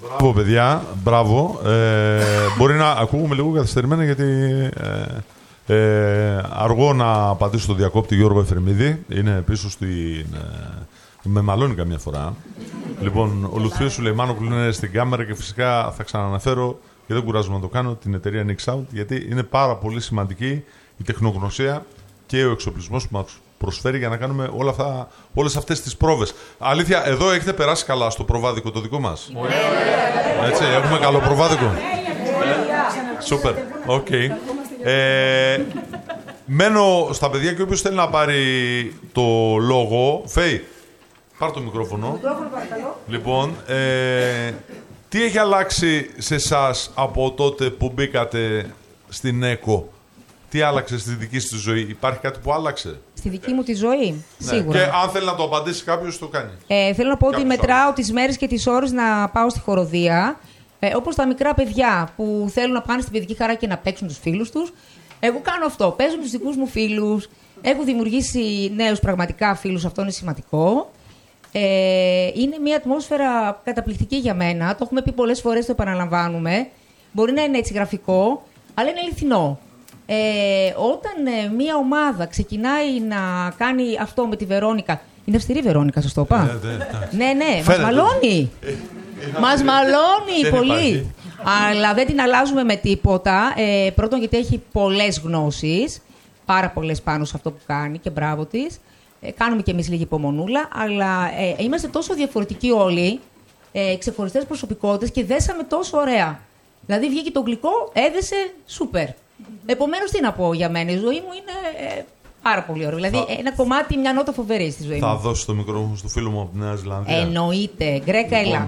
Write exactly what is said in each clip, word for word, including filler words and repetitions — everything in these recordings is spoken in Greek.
Μπράβο, παιδιά. Μπράβο. Ε, μπορεί να ακούγουμε λίγο καθυστερημένα γιατί ε, ε, αργώ να απαντήσω στον διακόπτη Γιώργο Εφερμίδη. Είναι πίσω στην... Ε, με μαλώνει καμιά φορά. Λοιπόν, ο Λουθίος Σουλεϊμάνογλου είναι στην κάμερα και φυσικά θα ξαναναφέρω και δεν κουράζομαι να το κάνω την εταιρεία Nick Sound γιατί είναι πάρα πολύ σημαντική η τεχνογνωσία και ο εξοπλισμός που μας προσφέρει για να κάνουμε όλα αυτά, όλες αυτές τις πρόβες. Αλήθεια, εδώ έχετε περάσει καλά στο προβάδικο το δικό μας. Έτσι, έχουμε καλό προβάδικο. Σούπερ, οκ. Okay. Ε, μένω στα παιδιά και όποιος θέλει να πάρει το λόγο. Φέη, πάρ' το μικρόφωνο. Λοιπόν, ε, τι έχει αλλάξει σε εσάς από τότε που μπήκατε στην ΕΚΟ? Τι άλλαξε στη δική σου ζωή? Υπάρχει κάτι που άλλαξε? Στη δική μου τη ζωή, ναι. Σίγουρα. Και αν θέλει να το απαντήσει κάποιος, το κάνει. Ε, θέλω να πω κάποιος ότι μετράω άλλος. τις μέρες και τις ώρες να πάω στη χοροδία. Ε, όπως τα μικρά παιδιά που θέλουν να πάνε στην παιδική χαρά και να παίξουν τους φίλους τους. Εγώ κάνω αυτό. Παίζω με τους δικούς μου φίλους. Έχω δημιουργήσει νέους πραγματικά φίλους. Αυτό είναι σημαντικό. Ε, είναι μια ατμόσφαιρα καταπληκτική για μένα. Το έχουμε πει πολλές φορές, το επαναλαμβάνουμε. Μπορεί να είναι έτσι γραφικό, αλλά είναι αληθινό. Ε, όταν ε, μια ομάδα ξεκινάει να κάνει αυτό με τη Βερόνικα. Είναι αυστηρή η Βερόνικα, σωστό είπα? Ε, ναι, ναι, ναι. Μας μαλώνει. Μας μαλώνει πολύ. Αλλά δεν την αλλάζουμε με τίποτα. Ε, πρώτον, γιατί έχει πολλές γνώσεις. Πάρα πολλές πάνω σε αυτό που κάνει και μπράβο της. Ε, κάνουμε κι εμείς λίγη υπομονούλα. Αλλά ε, είμαστε τόσο διαφορετικοί όλοι. Ε, ξεχωριστές προσωπικότητες και δέσαμε τόσο ωραία. Δηλαδή βγήκε το γλυκό, έδεσε σούπερ. Επομένως, τι να πω για μένα, η ζωή μου είναι ε, πάρα πολύ ωραία. Δηλαδή, θα... ένα κομμάτι, μια νότα φοβερή στη ζωή θα μου. Θα δώσει το μικρόφωνο στο φίλο μου από τη Νέα Ζηλανδία. Εννοείται. Γκρέκα, ελά.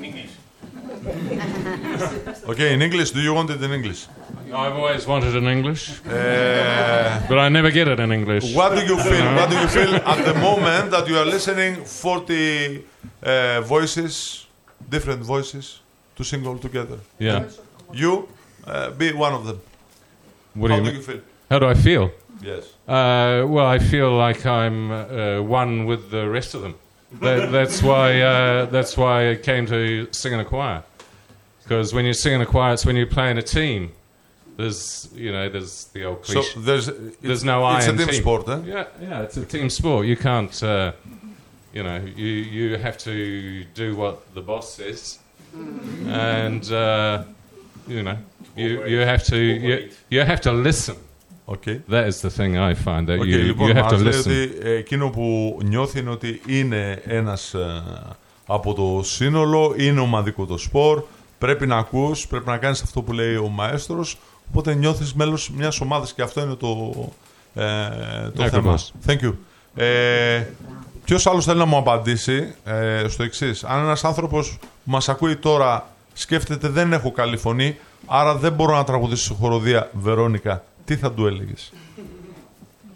Okay, in English, do you want it in English? I've always wanted in English, uh, but I never get it in English. What do you feel? What do you feel at the moment that you are listening forty uh, voices, different voices, to sing all together? Yeah. You uh, be one of them. What How do you, do mean? you feel? How do I feel? Yes. Uh, well, I feel like I'm uh, one with the rest of them. That, that's why. Uh, that's why I came to sing in a choir. Because when you sing in a choir, it's when you play in a team. There's, you know, there's the old cliche. So there's, there's no I it's in a team, team sport, eh? Yeah, yeah, it's a team sport. You can't, uh, you know, you you have to do what the boss says, and uh, you know, you you have to you, you have to listen. Okay. That is the thing I find that Okay, you λοιπόν, you have to λέει listen. ότι εκείνο που νιώθει είναι ότι είναι ένας ε, από το σύνολο, είναι ομαδικό το σπορ, πρέπει να ακούς, πρέπει να κάνεις αυτό που λέει ο μαέστρος, οπότε νιώθεις μέλος μιας ομάδας και αυτό είναι το, ε, το θέμα. Thank you. Ε, ποιος άλλος θέλει να μου απαντήσει ε, στο εξής? Αν ένας άνθρωπος που μας ακούει τώρα σκέφτεται δεν έχω καλή φωνή, άρα δεν μπορώ να τραγουδήσω σε χοροδία, Βερόνικα, τι θα του έλεγες?